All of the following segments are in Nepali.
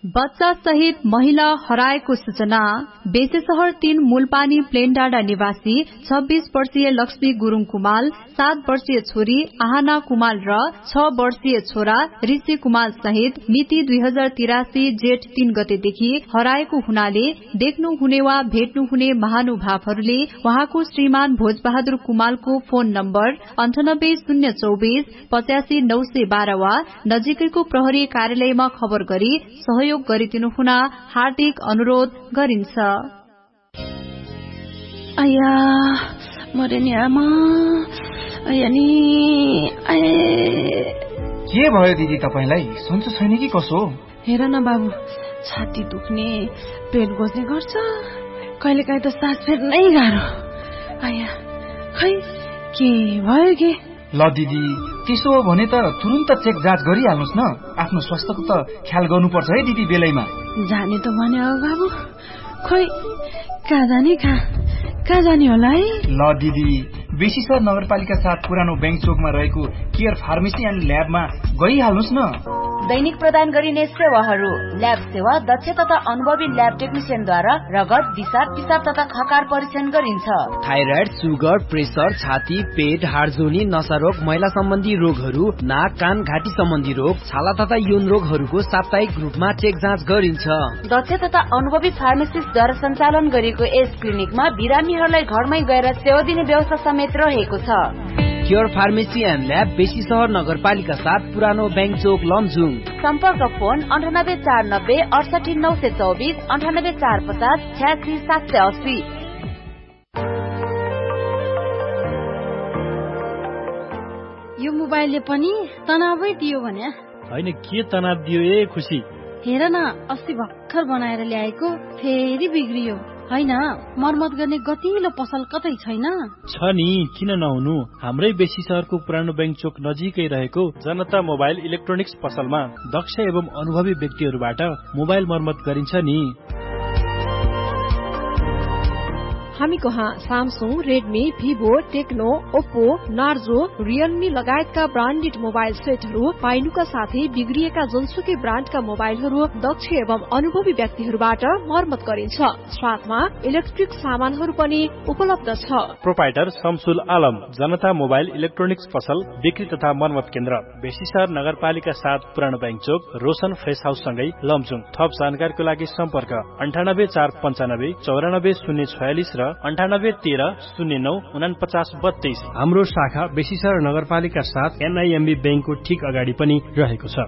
बच्चा सहित महिला हराएको सूचना। बेसेसहर 3 मूलपानी प्लेनडाँडा निवासी 26 वर्षीय लक्ष्मी गुरुङ कुमाल, 7 वर्षीय छोरी आहाना कुमाल र 6 वर्षीय छोरा ऋषि कुमाल सहित मिति 2083 जेठ 3 गतेदेखि हराएको हुनाले देख्नु हुने वा भेट्नु हुने महानुभावहरूले उहाँको श्रीमान भोजबहादुर कुमालको फोन नम्बर 980248 85912 वा नजिकैको प्रहरी कार्यालयमा खबर गरी सहयोग गरिदिनु हुन हार्दिक अनुरोध गरिन्छ। आया मरे नि आमा, आया नि के भयो दिदी तपाईलाई? सन्चो छैन कि कसो? हेर न बाबु, छाती दुख्ने, पेट गोज्ने गर्छ, कहिलेकाहीँ त सास फेर्नै गाह्रो। आया खै के भयो के? ल दिदी, त्यसो हो भने त तुरुन्त चेक जाँच गरिहाल्नुस् न। आफ्नो स्वास्थ्यको त ख्याल गर्नुपर्छ है दिदी बेलैमा। जाने त भने हो बाबु, खोइ कहाँ जाने होला है? ल दिदी, बेसीसर नगरपालिका 7 पुरानो बैंक चोकमा रहेको केयर फार्मेसी एन्ड ल्याबमा गइहाल्नुस् न। दैनिक प्रदान गरिने सेवाहरू: ल्याब सेवा दक्ष तथा अनुभवी ल्याब टेक्निशियनद्वारा रगत, दिशा, पिसाब तथा खकार परीक्षण गरिन्छ। थाइराइड, सुगर, प्रेसर, छाती, पेट, हाडजोनी, नसारोग, महिला सम्बन्धी रोगहरू, नाक, कान, घाँटी सम्बन्धी रोग, छाला तथा यौन रोगहरूको साप्ताहिक रूपमा चेक जाँच गरिन्छ। दक्ष तथा अनुभवी फार्मासिस्टद्वारा सञ्चालन गरिएको यस क्लिनिकमा बिरामीहरूलाई घरमै गएर सेवा दिने व्यवस्था समेत रहेको छ। Care pharmacy and lab, Besisahar नगरपालिका 7 पुरानो बैंक चोक, लमजुङ। सम्पर्क फोन 9849 68924 98450 86780। यो मोबाइलले पनि तनावै दियो भने? होइन, के तनाव दियो ए खुसी? हेर न, अस्ति भर्खर बनाएर ल्याएको फेरि बिग्रियो। होइन, मर्मत गर्ने गतिलो पसल कतै छैन? छ नि, किन नहुनु? हाम्रै बेसीसहरको पुरानो बैंक चोक नजिकै रहेको जनता मोबाइल इलेक्ट्रोनिक्स पसलमा दक्ष एवं अनुभवी व्यक्तिहरूबाट मोबाइल मर्मत गरिन्छ नि। हामी कहाँ Samsung, Redmi, Vivo, Tecno, Oppo, Narzo, Realme लगायतका ब्रान्डेड मोबाइल सेटहरू पाइनुका साथै बिग्रिएका जुनसुकै ब्रान्डका मोबाइलहरू दक्ष एवं अनुभवी व्यक्तिहरूबाट मर्मत गरिन्छ। साथमा इलेक्ट्रिक सामानहरू पनि उपलब्ध छ। प्रोपाइटर शमसुल आलम, जनता मोबाइल इलेक्ट्रोनिक्स पसल, बिक्री तथा मर्मत केन्द्र, बेसीसहर नगरपालिका 7 पुरानो बैंक चोक, रोशन फ्रेस हाउस सँगै लमजुङ। थप जानकारीको लागि सम्पर्क 98495 94046 र 9813094932। हाम्रो शाखा बेसीसहर नगरपालिका 7 NIMB बैंकको ठिक अगाडि पनि रहेको छ।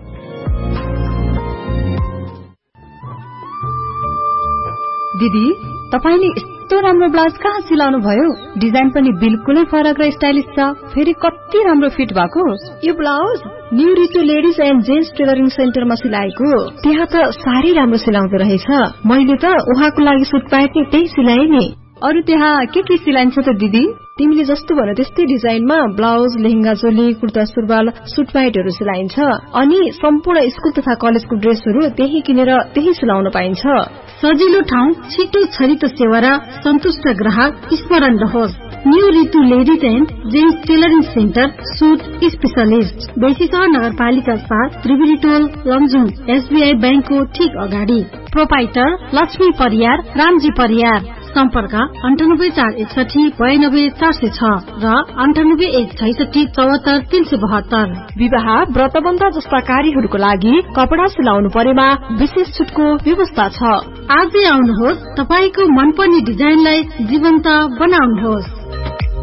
दिदी, तपाईले यस्तो राम्रो ब्लाउज कहाँ सिलाउनु भयो? डिजाइन पनि बिल्कुलै फरक र स्टाइलिश छ। फेरि कति राम्रो फिट भएको। यो blouse new Ritu ladies and gents tailoring सेन्टरमा सिलाएको। त्यहाँ त साह्रै राम्रो सिलाउँदो रहेछ। मैले त उहाँको लागि सुट प्यान्ट त्यही सिलाएँ नि। अरु त्यहाँ के सिलाइन्छ त दिदी? तिमीले जस्तो भन त्यस्तै डिजाइनमा ब्लाउज, लेहेंगा चोली, कुर्ता सुरुवाल, सुट प्यान्टहरू सिलाइन्छ। अनि सम्पूर्ण स्कुल तथा कलेजको ड्रेसहरू त्यही किनेर त्यही सिलाउन पाइन्छ। सजिलो ठाउँ, छिटो छरितो सेवा र सन्तुष्ट ग्राहक स्मरण रहोस्। New Ritu ladies and gents tailoring centre, suit specialist, Besisahar नगरपालिका 7 त्रिवेणी टोल, लमजुङ। SBI बैंकको ठिक अगाडि। प्रोपाइटर लक्ष्मी परियार, रामजी परियार। सम्पर्क 98461 92406 र 98166 74372। विवाह, व्रतबन्ध जस्ता कार्यहरूको लागि कपडा सिलाउनु परेमा विशेष छुटको व्यवस्था छ। आजै आउनुहोस्, तपाईको मनपर्ने डिजाइनलाई जीवन्त बनाउनुहोस्।